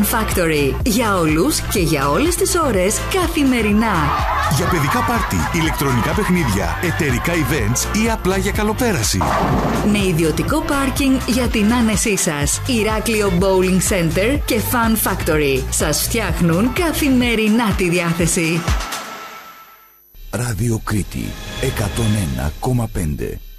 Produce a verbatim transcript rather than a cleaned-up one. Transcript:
Factory. Για όλους και για όλες τις ώρες, καθημερινά. Για παιδικά πάρτι, ηλεκτρονικά παιχνίδια, εταιρικά events ή απλά για καλοπέραση. Με ιδιωτικό πάρκινγκ για την άνεσή σας. Ηράκλειο Bowling Center και Fun Factory. Σας φτιάχνουν καθημερινά τη διάθεση. Ράδιο Κρήτη εκατόν ένα κόμμα πέντε.